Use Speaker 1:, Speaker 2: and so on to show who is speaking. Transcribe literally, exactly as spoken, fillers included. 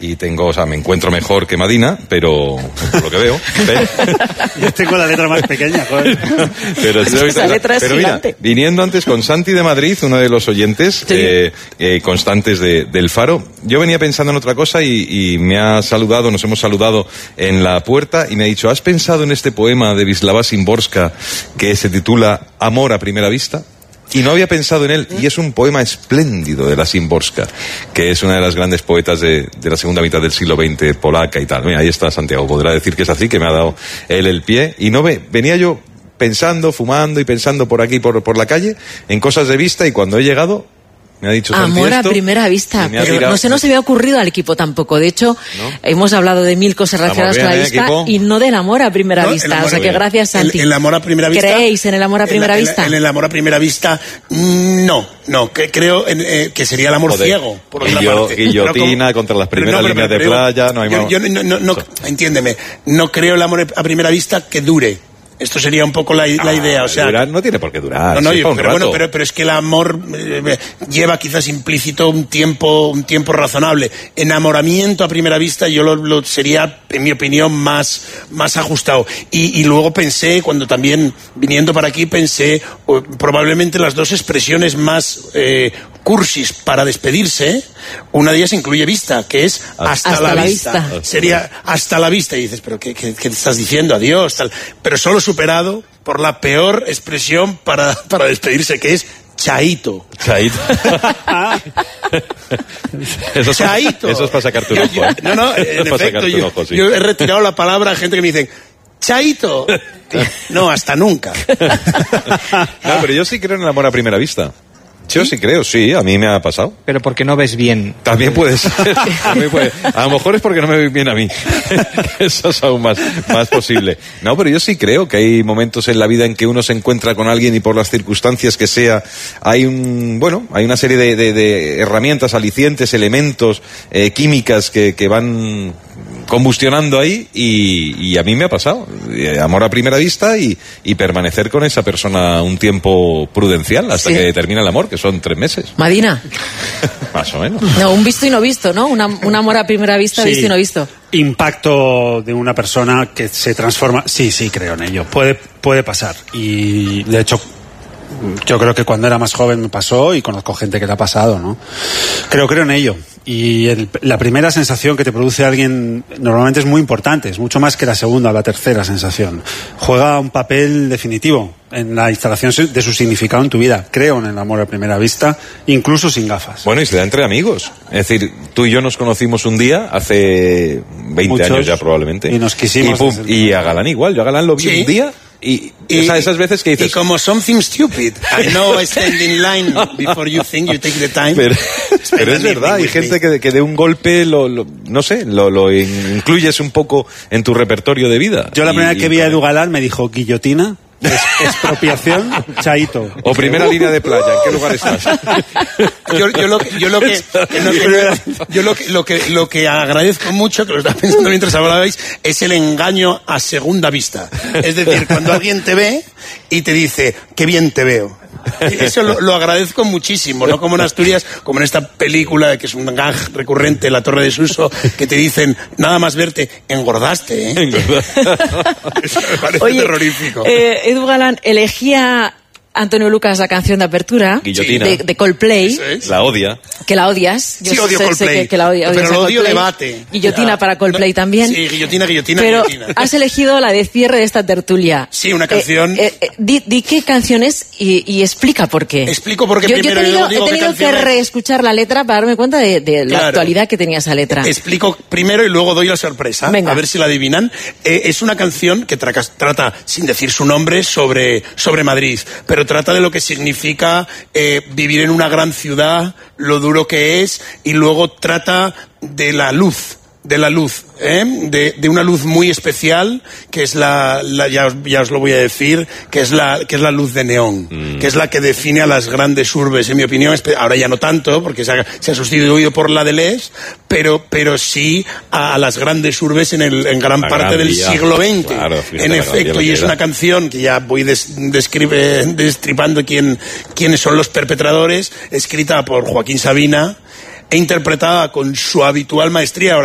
Speaker 1: y tengo, o sea, me encuentro mejor que Madina, pero por lo que veo. Pero...
Speaker 2: Yo tengo la letra más pequeña, joder.
Speaker 1: Pero,
Speaker 3: Esa letra es
Speaker 1: pero mira,
Speaker 3: gigante.
Speaker 1: viniendo antes con Santi de Madrid, uno de los oyentes sí. eh, eh, constantes de, del Faro, yo venía pensando en otra cosa y, y me ha saludado, nos hemos saludado en la puerta y me ha dicho, ¿has pensado en este poema de Wisława Szymborska que se titula Amor a primera vista? Y no había pensado en él, y es un poema espléndido de la Szymborska, que es una de las grandes poetas de, de la segunda mitad del siglo veinte, polaca y tal. Mira, ahí está Santiago, podrá decir que es así, que me ha dado él el pie. Y no ve, venía yo pensando, fumando y pensando por aquí, por, por la calle, en cosas de vista, y cuando he llegado... Me ha dicho
Speaker 3: Amor
Speaker 1: esto,
Speaker 3: a primera vista, pero
Speaker 1: tirado...
Speaker 3: no se nos había ocurrido al equipo tampoco. De hecho, ¿no? Hemos hablado de mil cosas relacionadas con la vista ¿eh, y no del amor a primera no, vista. O sea que gracias, Santi.
Speaker 4: El, el amor a primera vista.
Speaker 3: ¿Creéis en el amor a primera
Speaker 4: en,
Speaker 3: vista?
Speaker 4: En, en el amor a primera vista, no, no. Que, creo en, eh, que sería el amor Joder. ciego, por otra
Speaker 1: Guillo,
Speaker 4: parte.
Speaker 1: Guillotina como, contra las primeras no, líneas de creo, playa, no hay
Speaker 4: yo,
Speaker 1: más.
Speaker 4: Yo no, no, no, entiéndeme, no creo el amor a primera vista que dure. Esto sería un poco la, la idea, o sea...
Speaker 1: Durar no tiene por qué durar.
Speaker 4: No, no,
Speaker 1: sí,
Speaker 4: yo,
Speaker 1: un
Speaker 4: pero
Speaker 1: rato.
Speaker 4: bueno, pero, pero es que el amor eh, lleva quizás implícito un tiempo, un tiempo razonable. Enamoramiento a primera vista yo lo, lo sería, en mi opinión, más, más ajustado. Y, y luego pensé, cuando también, viniendo para aquí, pensé oh, probablemente las dos expresiones más eh, cursis para despedirse, una de ellas incluye vista, que es hasta, hasta la, la vista. vista. Sería hasta la vista. Y dices, pero ¿qué, qué, qué te estás diciendo? Adiós. Tal. Pero solo superado por la peor expresión para, para despedirse, que es chaito.
Speaker 1: Chaito. eso, es,
Speaker 4: chaito.
Speaker 1: Eso es para sacar tu ojo. ¿eh?
Speaker 4: No, no, en efecto, yo, ojo, sí. yo he retirado la palabra a gente que me dice, chaito. No, hasta nunca.
Speaker 1: No, pero yo sí creo en el amor a primera vista. Yo sí creo, sí, a mí me ha pasado.
Speaker 5: Pero porque no ves bien.
Speaker 1: También puede ser. También puede. A lo mejor es porque no me ven bien a mí. Eso es aún más, más posible. No, pero yo sí creo que hay momentos en la vida en que uno se encuentra con alguien y por las circunstancias que sea, hay un, bueno, hay una serie de, de, de herramientas, alicientes, elementos, eh, químicas que, que van combustionando ahí y, y a mí me ha pasado. Amor a primera vista y, y permanecer con esa persona un tiempo prudencial hasta sí. que termina el amor, que son tres meses.
Speaker 3: Madina.
Speaker 1: Más o menos.
Speaker 3: No, un visto y no visto, ¿no? Una, un amor a primera vista, sí. Visto y no visto.
Speaker 2: Impacto de una persona que se transforma. Sí, sí, creo en ello. Puede, puede pasar. Y de hecho, yo creo que cuando era más joven me pasó y conozco gente que le ha pasado, ¿no? Creo, creo en ello. Y el, la primera sensación que te produce alguien normalmente es muy importante, es mucho más que la segunda o la tercera sensación. Juega un papel definitivo en la instalación de su significado en tu vida. Creo en el amor a primera vista, incluso sin gafas.
Speaker 1: Bueno, y se da entre amigos. Es decir, tú y yo nos conocimos un día, hace veinte Muchos, años ya probablemente.
Speaker 2: Y nos quisimos.
Speaker 1: Y, pum, y a Galán igual, yo a Galán lo vi ¿Sí? un día... Y, y o sea, esas veces que dices...
Speaker 4: Y como something stupid. I know I stand in line before you think you take the time.
Speaker 1: Pero, pero es verdad, hay gente que, que de un golpe, lo, lo, no sé, lo, lo incluyes un poco en tu repertorio de vida.
Speaker 2: Yo la
Speaker 1: y,
Speaker 2: primera vez que
Speaker 1: y,
Speaker 2: vi a Edu Galán me dijo, guillotina, es, expropiación, chaito.
Speaker 1: O primera línea de playa, ¿en qué lugar estás?
Speaker 4: Yo, yo lo que, yo lo que, que no, que, yo lo que, lo que, lo que agradezco mucho, que lo estaba pensando mientras hablabais, es el engaño a segunda vista. Es decir, cuando alguien te ve y te dice, qué bien te veo. Eso lo, lo agradezco muchísimo, no como en Asturias, como en esta película que es un gag recurrente, La Torre de Suso, que te dicen, nada más verte, engordaste, ¿eh? Engordaste. Eso me parece
Speaker 3: Oye,
Speaker 4: terrorífico.
Speaker 3: Eh, Edu Galán elegía Antonio Lucas la canción de apertura de, de Coldplay.
Speaker 4: Es.
Speaker 1: La odia.
Speaker 3: Que la odias.
Speaker 4: Yo sí, odio sé, Coldplay.
Speaker 3: Sé que, que la odia,
Speaker 4: pero lo odio
Speaker 3: Coldplay.
Speaker 4: debate.
Speaker 3: Guillotina ya. Para Coldplay
Speaker 4: no,
Speaker 3: también.
Speaker 4: Sí, guillotina, guillotina,
Speaker 3: pero
Speaker 4: guillotina.
Speaker 3: Has elegido la de cierre de esta tertulia.
Speaker 4: Sí, una canción.
Speaker 3: Eh, eh, di, di qué canción es y, y explica por qué.
Speaker 4: Explico por qué
Speaker 3: yo,
Speaker 4: primero.
Speaker 3: Yo he tenido,
Speaker 4: digo
Speaker 3: he tenido que reescuchar la letra para darme cuenta de, de la claro. actualidad que tenía esa letra.
Speaker 4: Explico primero y luego doy la sorpresa.
Speaker 3: Venga.
Speaker 4: A ver si la adivinan. Eh, es una canción que tra- trata, sin decir su nombre, sobre, sobre Madrid. Pero trata de lo que significa eh, vivir en una gran ciudad, lo duro que es, y luego trata de la luz. de la luz, ¿eh? de, de una luz muy especial, que es la, la ya, os, ya os lo voy a decir, que es la, que es la luz de neón, mm. que es la que define a las grandes urbes, en mi opinión. Ahora ya no tanto, porque se ha, se ha sustituido por la de Lez, pero, pero sí a, a las grandes urbes en, el, en gran la parte gran del vía. siglo veinte. Claro, en efecto, y es una canción que ya voy des, describe, destripando quién, quiénes son los perpetradores, escrita por Joaquín Sabina e interpretada con su habitual maestría.